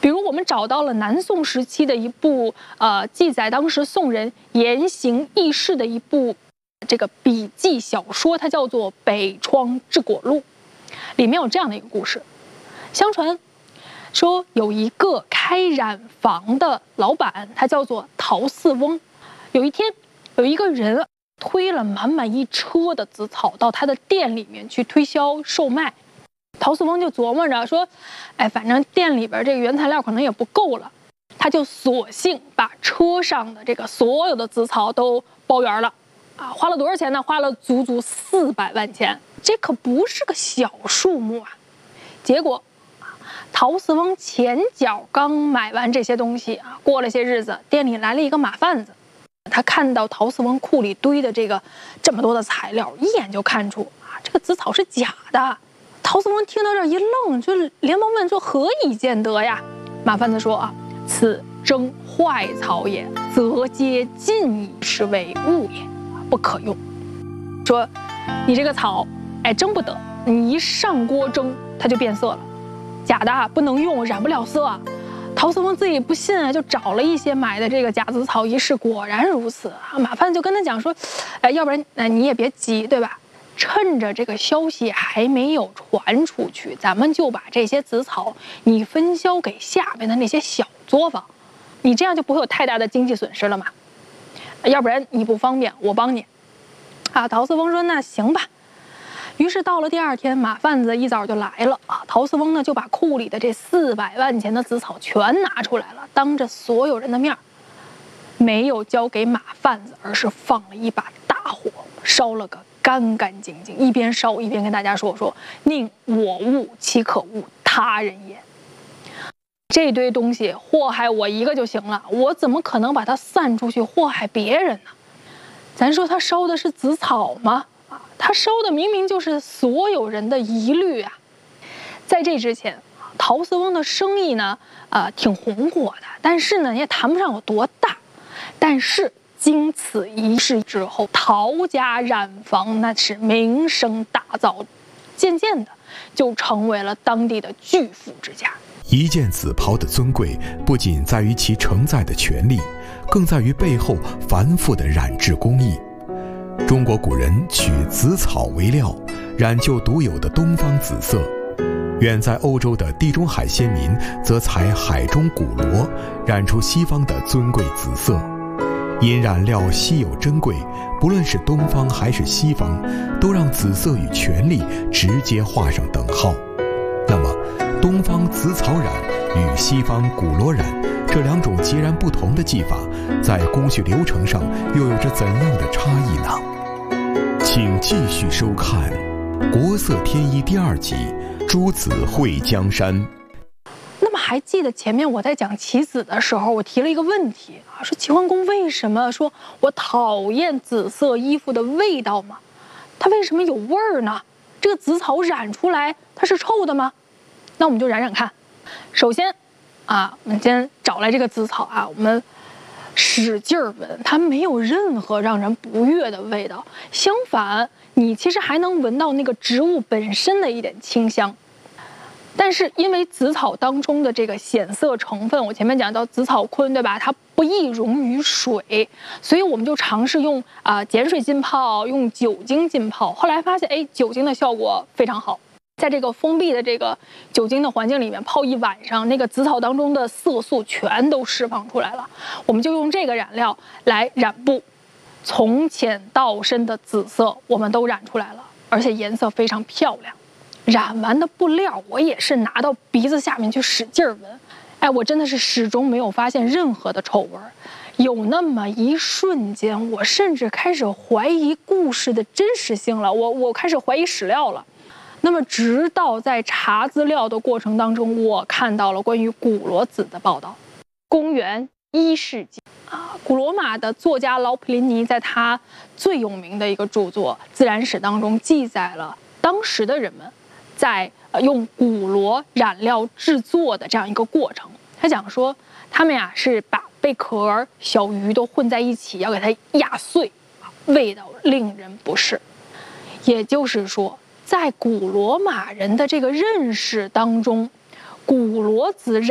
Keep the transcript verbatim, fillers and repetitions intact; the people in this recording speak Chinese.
比如我们找到了南宋时期的一部呃记载当时宋人言行轶事的一部这个笔记小说，它叫做《北窗治果录》，里面有这样的一个故事。相传说有一个开染坊的老板，他叫做陶四翁。有一天，有一个人推了满满一车的紫草到他的店里面去推销售卖。陶四翁就琢磨着说，哎，反正店里边这个原材料可能也不够了，他就索性把车上的这个所有的紫草都包圆了，啊，花了多少钱呢？花了足足四百万钱，这可不是个小数目啊！结果，陶四翁前脚刚买完这些东西啊，过了些日子，店里来了一个马贩子，他看到陶四翁库里堆的这个这么多的材料，一眼就看出啊，这个紫草是假的。陶四翁听到这儿一愣，就连忙问说：“何以见得呀？”马贩子说：“啊，此征坏草也，则皆尽矣，是为物也，不可用。”说你这个草，哎，蒸不得，你一上锅蒸，它就变色了，假的不能用，染不了色啊。陶四翁自己不信啊，就找了一些买的这个假紫草一试，果然如此啊。马贩子就跟他讲说：“哎，要不然，哎，你也别急，对吧？趁着这个消息还没有传出去，咱们就把这些紫草你分销给下面的那些小作坊，你这样就不会有太大的经济损失了嘛。要不然你不方便，我帮你。”啊，陶四翁说：“那行吧。”于是到了第二天，马贩子一早就来了啊。陶四翁呢就把库里的这四百万钱的紫草全拿出来了，当着所有人的面，没有交给马贩子，而是放了一把大火，烧了个干干净净，一边烧一边跟大家说说：“宁我恶其可恶他人也。这堆东西祸害我一个就行了，我怎么可能把它散出去祸害别人呢？咱说他烧的是紫草吗？啊，他烧的明明就是所有人的疑虑啊！在这之前，陶四翁的生意呢，呃，挺红火的，但是呢，也谈不上有多大。但是经此一事之后，陶家染坊那是名声大噪，渐渐的就成为了当地的巨富之家。 一件紫袍的尊贵，不仅在于其承载的权力，更在于背后繁复的染制工艺。中国古人取紫草为料，染就独有的东方紫色。远在欧洲的地中海先民，则采海中古螺，染出西方的尊贵紫色。因染料稀有珍贵，不论是东方还是西方，都让紫色与权力直接画上等号。那么，东方紫草染与西方古螺染这两种截然不同的技法，在工序流程上又有着怎样的差异呢？请继续收看《国色天一》第二集《诸子会江山》。 那么还记得前面我在讲棋子的时候，我提了一个问题啊，说齐桓公为什么说我讨厌紫色衣服的味道吗？它为什么有味儿呢？这个紫草染出来它是臭的吗？那我们就染染看。首先啊，我们先找来这个紫草啊，我们使劲儿闻，它没有任何让人不悦的味道，相反，你其实还能闻到那个植物本身的一点清香。但是因为紫草当中的这个显色成分，我前面讲到紫草醌，对吧？它不易溶于水，所以我们就尝试用啊、呃、碱水浸泡，用酒精浸泡。后来发现，哎，酒精的效果非常好，在这个封闭的这个酒精的环境里面泡一晚上，那个紫草当中的色素全都释放出来了。我们就用这个染料来染布，从浅到深的紫色我们都染出来了，而且颜色非常漂亮。染完的布料，我也是拿到鼻子下面去使劲闻，哎，我真的是始终没有发现任何的臭味儿。有那么一瞬间，我甚至开始怀疑故事的真实性了，我我开始怀疑史料了。那么，直到在查资料的过程当中，我看到了关于古罗子的报道。公元一世纪啊，古罗马的作家劳普林尼在他最有名的一个著作《自然史》当中记载了当时的人们在呃用古罗染料制作的这样一个过程。他讲说，他们呀是把贝壳、小鱼都混在一起，要给它压碎，味道令人不适。也就是说，在古罗马人的这个认识当中，古罗子染